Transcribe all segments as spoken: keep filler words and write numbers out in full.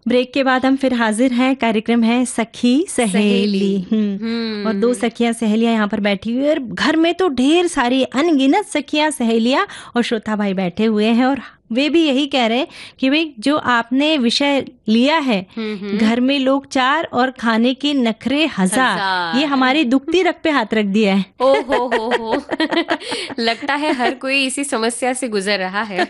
Break के बाद हम फिर हाजिर हैं। कार्यक्रम है सखी सहेली। हम्म और दो सखियां सहेलियां यहाँ पर बैठी हुई है और घर में तो ढेर सारी अनगिनत सखियां सहेलियां और श्रोता भाई बैठे हुए हैं और वे भी यही कह रहे हैं कि भाई जो आपने विषय लिया है, घर में लोग चार और खाने के नखरे हजार, ये हमारी दुखती रग पे हाथ रख दिया है। ओ हो हो हो लगता है हर कोई इसी समस्या से गुजर रहा है।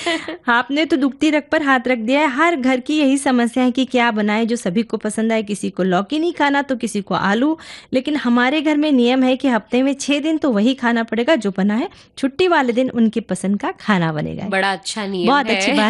आपने तो दुखती रग पर हाथ रख दिया है। हर घर की यही समस्या है कि क्या बनाए जो सभी को पसंद आए। किसी को लौकी नहीं खाना तो किसी को आलू, लेकिन हमारे घर में नियम है कि हफ्ते में छह दिन तो वही खाना पड़ेगा जो बना है। छुट्टी वाले दिन उनकी पसंद का खाना बनेगा। बड़ा अच्छा नियम बहुत है। अच्छी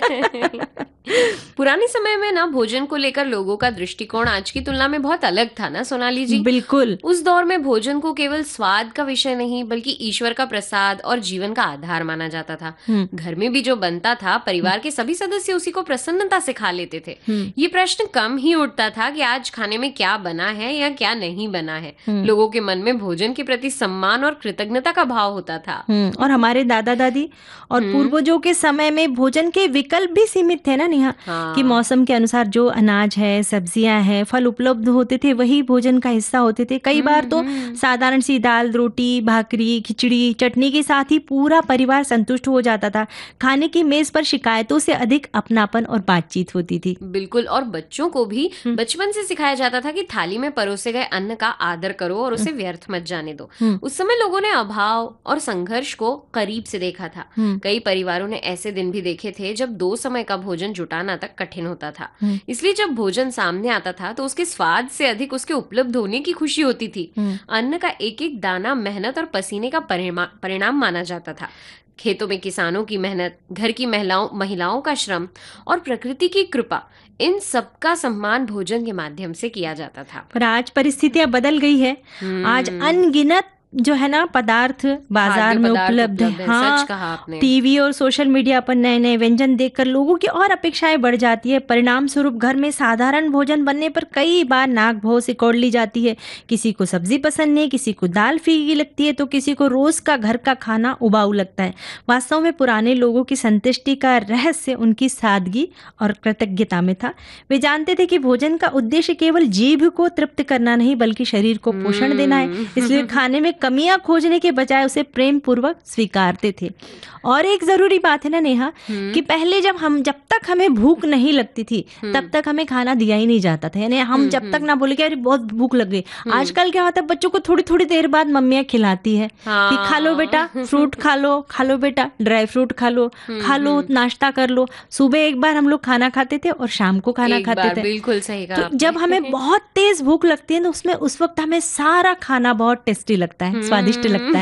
बात। पुराने समय में ना भोजन को लेकर लोगों का दृष्टिकोण आज की तुलना में बहुत अलग था ना सोनाली जी। बिल्कुल। उस दौर में भोजन को केवल स्वाद का विषय नहीं बल्कि ईश्वर का प्रसाद और जीवन का आधार माना जाता था। घर में भी जो बनता था परिवार के सभी सदस्य उसी को प्रसन्नता से खा लेते थे। ये प्रश्न कम ही उठता था कि आज खाने में क्या बना है या क्या नहीं बना है। लोगों के मन में भोजन के प्रति सम्मान और कृतज्ञता का भाव होता था। और हमारे दादा दादी और पूर्वजों के समय में भोजन के विकल्प भी सीमित थे ना नेहा। हाँ। कि मौसम के अनुसार जो अनाज है, सब्जियां हैं, फल उपलब्ध होते थे वही भोजन का हिस्सा होते थे। कई बार तो साधारण सी दाल, रोटी, भाकरी, खिचड़ी, चटनी के साथ ही पूरा परिवार संतुष्ट हो जाता था। खाने की मेज पर शिकायतों से अधिक अपनापन और बातचीत होती थी। बिल्कुल। और बच्चों को भी बचपन से सिखाया जाता था कि थाली में परोसे गए अन्न का आदर करो और उसे व्यर्थ मत जाने दो। उस समय लोगों ने अभाव और संघर्ष को करीब से देखा था। कई परिवारों ने ऐसे दिन भी देखे थे जब दो समय का भोजन जुटाना तक कठिन होता था। इसलिए जब भोजन सामने आता था तो उसके स्वाद से अधिक उसके उपलब्ध होने की खुशी होती थी। अन्न का एक एक दाना मेहनत और पसीने का परिणाम माना जाता था। खेतों में किसानों की मेहनत, घर की महिलाओं महिलाओं का श्रम और प्रकृति की कृपा, इन सबका सम्मान भोजन के माध्यम से किया जाता था। पर आज परिस्थितियां बदल गई है। आज अनगिनत जो है ना पदार्थ बाजार में उपलब्ध है। हाँ, सच कहा आपने। टीवी और सोशल मीडिया पर नए नए व्यंजन देखकर लोगों की और अपेक्षाएं बढ़ जाती है। परिणाम स्वरूप घर में साधारण भोजन बनने पर कई बार नाक भौं से कौड़ ली जाती है। किसी को सब्जी पसंद नहीं, किसी को दाल फीकी लगती है तो किसी को रोज का घर का खाना उबाऊ लगता है। वास्तव में पुराने लोगों की संतुष्टि का रहस्य उनकी सादगी और कृतज्ञता में था। वे जानते थे कि भोजन का उद्देश्य केवल जीभ को तृप्त करना नहीं बल्कि शरीर को पोषण देना है। इसलिए खाने में कमियां खोजने के बजाय उसे प्रेम पूर्वक स्वीकारते थे। और एक जरूरी बात है ना नेहा कि पहले जब हम जब तक हमें भूख नहीं लगती थी तब तक हमें खाना दिया ही नहीं जाता था। यानी हम जब तक ना बोले कि अरे बहुत भूख लग गई। आजकल क्या होता है, बच्चों को थोड़ी थोड़ी देर बाद मम्मियाँ खिलाती है। हाँ। कि खा लो बेटा फ्रूट खा लो, खा लो बेटा ड्राई फ्रूट खा लो, खा लो नाश्ता कर लो। सुबह एक बार हम लोग खाना खाते थे और शाम को खाना खाते थे। बिल्कुल सही कहा। तो जब हमें बहुत तेज भूख लगती है ना उसमें उस वक्त हमें सारा खाना बहुत टेस्टी लगता है, स्वादिष्ट लगता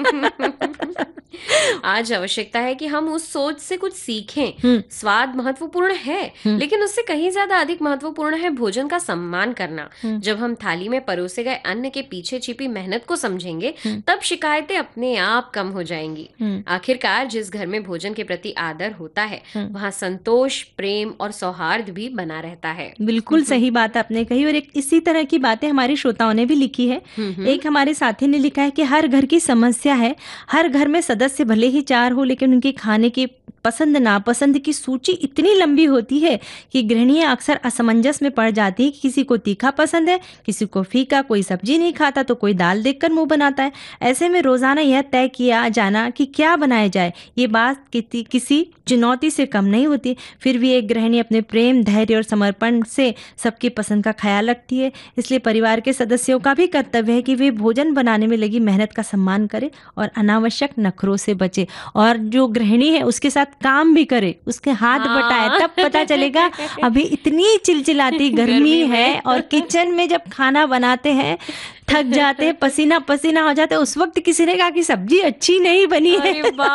है। आज आवश्यकता है कि हम उस सोच से कुछ सीखें। स्वाद महत्वपूर्ण है लेकिन उससे कहीं ज्यादा अधिक महत्वपूर्ण है भोजन का सम्मान करना। जब हम थाली में परोसे गए अन्न के पीछे छिपी मेहनत को समझेंगे तब शिकायतें अपने आप कम हो जाएंगी। आखिरकार जिस घर में भोजन के प्रति आदर होता है वहाँ संतोष, प्रेम और सौहार्द भी बना रहता है। बिल्कुल सही बात आपने कही। और एक इसी तरह की बातें हमारे श्रोताओं ने भी लिखी है। एक हमारे साथी ने लिखा है कि हर घर की समस्या है, हर घर में सदस्य भले ही चार हो लेकिन उनके खाने की पसंद नापसंद की सूची इतनी लंबी होती है कि गृहिणियां अक्सर असमंजस में पड़ जाती है कि किसी को तीखा पसंद है, किसी को फीका, कोई सब्जी नहीं खाता तो कोई दाल देखकर मुंह बनाता है। ऐसे में रोजाना यह तय किया जाना कि क्या बनाया जाए ये बात कि, किसी चुनौती से कम नहीं होती। फिर भी एक गृहिणी अपने प्रेम, धैर्य और समर्पण से सबकी पसंद का ख्याल रखती है। इसलिए परिवार के सदस्यों का भी कर्तव्य है कि वे भोजन बनाने में लगी मेहनत का सम्मान करें और अनावश्यक नखरों से बचे। और जो गृहिणी है उसके साथ काम भी करे, उसके हाथ हाँ। बटाए, तब पता चलेगा। अभी इतनी चिलचिलाती गर्मी है और किचन में जब खाना बनाते हैं थक जाते हैं, पसीना पसीना हो जाते हैं, उस वक्त किसी ने कहा कि सब्जी अच्छी नहीं बनी है।